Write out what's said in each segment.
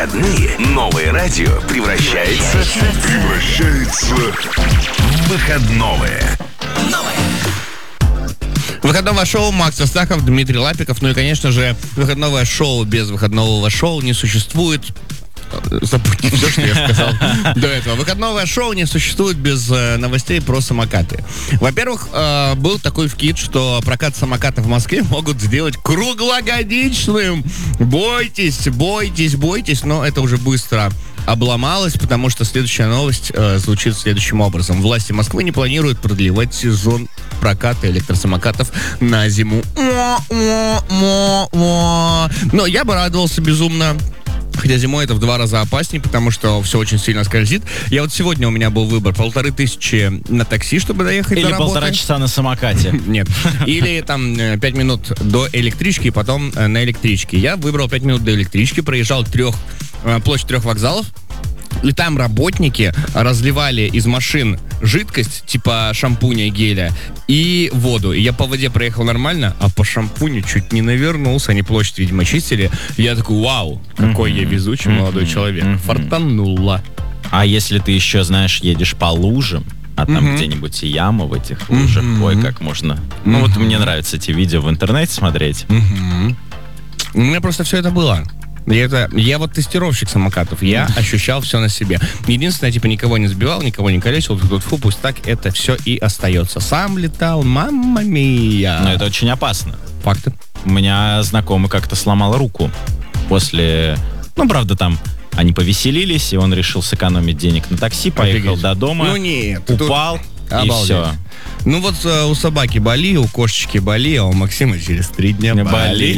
выходные новое радио превращается в выходное. Выходное шоу Макс Астахов, Дмитрий Лапиков. Ну и, конечно же, выходное шоу без выходного шоу не существует. Забудьте все, что я сказал до этого. Выходное шоу не существует без новостей про самокаты. Во-первых, был такой вкид, что прокат самокатов в Москве могут сделать круглогодичным. Бойтесь, бойтесь, бойтесь, но это уже быстро обломалось, потому что следующая новость звучит следующим образом. Власти Москвы не планируют продлевать сезон проката электросамокатов на зиму. Но я бы радовался безумно. Хотя зимой это в 2 раза опаснее, потому что все очень сильно скользит. Я вот сегодня у меня был выбор 1500 на такси, чтобы доехать или до работы. Или 1,5 часа на самокате. Нет. Или там 5 минут до электрички, и потом на электричке. Я выбрал 5 минут до электрички, проезжал площадь 3 вокзалов. И там работники разливали из машин жидкость, типа шампуня и геля, и воду. И я по воде проехал нормально, а по шампуню чуть не навернулся. Они площадь, видимо, чистили. И я такой, вау, какой я везучий молодой человек. Фартануло. А если ты еще, знаешь, едешь по лужам, а там где-нибудь и яма в этих лужах, ой, как можно. Ну вот мне нравятся эти видео в интернете смотреть. У меня просто все это было. Я вот тестировщик самокатов, я ощущал все на себе. Единственное, типа, никого не сбивал, никого не колесил, фу, пусть так это все и остается. Сам летал, мамма мия. Но это очень опасно. Факты. У меня знакомый как-то сломал руку после... Ну, правда, там они повеселились, и он решил сэкономить денег на такси, поехал до дома, ну, нет, упал, и все. Ну вот у собаки боли, у кошечки боли, а у Максима через 3 дня боли.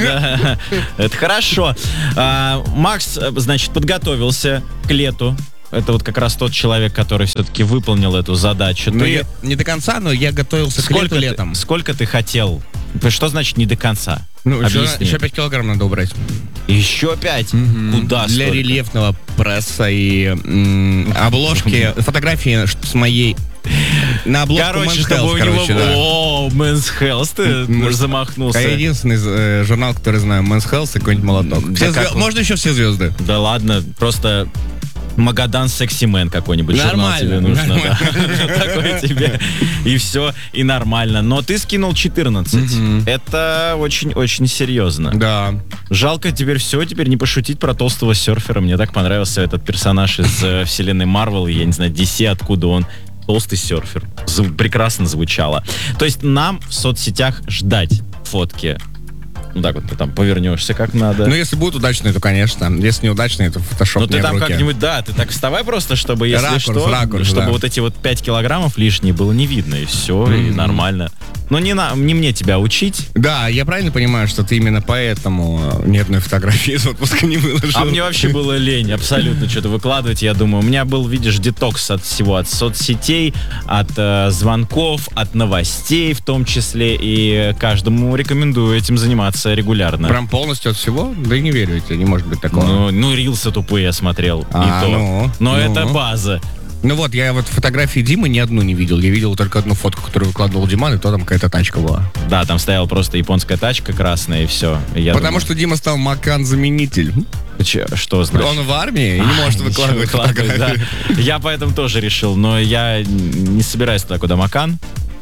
Это хорошо. Макс, значит, подготовился к лету. Это вот как раз тот человек, который все-таки выполнил эту задачу. Не до конца, но я готовился к лету летом. Сколько ты хотел? Что значит не до конца? Ну, еще 5 килограмм надо убрать. Еще 5? Куда? Для рельефного пресса и обложки, фотографии с моей... На обложку Men's Health, О, Men's Health, ты замахнулся. Я единственный журнал, который знаю, Men's Health и какой-нибудь молоток. Можно еще все звезды? Да ладно, просто Магадан Секси Мэн какой-нибудь журнал тебе нужно. Такой тебе. И все, и нормально. Но ты скинул 14. Это очень-очень серьезно. Да. Жалко теперь не пошутить про толстого серфера. Мне так понравился этот персонаж из вселенной Марвел, я не знаю, DC, откуда он. Толстый серфер. Прекрасно звучало. То есть нам в соцсетях ждать фотки. Ну так вот ты там повернешься как надо. Ну если будут удачные, то конечно. Если неудачные, то фотошоп. Ну ты там как-нибудь, да, ты так вставай просто, чтобы если ракурс, чтобы вот эти вот 5 килограммов лишние было не видно, и все, и нормально. Но не мне тебя учить. Да, я правильно понимаю, что ты именно поэтому ни одной фотографии из отпуска не выложил? А мне вообще было лень абсолютно что-то выкладывать. Я думаю, у меня был, видишь, детокс от всего, от соцсетей, от звонков, от новостей в том числе, и каждому рекомендую этим заниматься регулярно. Прям полностью от всего? Да и не верю, тебе не может быть такого. Ну рилсы тупые я смотрел, Но это база. Ну вот, я вот фотографии Димы ни одну не видел. Я видел только одну фотку, которую выкладывал Диман, и то там какая-то тачка была. Да, там стояла просто японская тачка красная, и все. Потому что Дима стал Макан-заменитель. Что значит? Он в армии и не может выкладывать фотографии. Да. Я поэтому тоже решил, но я не собираюсь туда, куда Макан.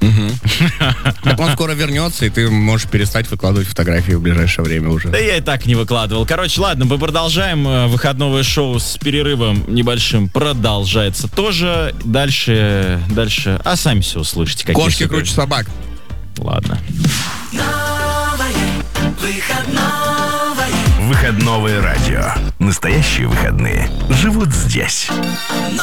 Так он скоро вернется, и ты можешь перестать выкладывать фотографии в ближайшее время уже. Да я и так не выкладывал. Короче, ладно, мы продолжаем. Выходное шоу с перерывом небольшим продолжается тоже. Дальше. А сами все услышите. Кошки круче собак. Ладно. Выходное радио. Настоящие выходные живут здесь.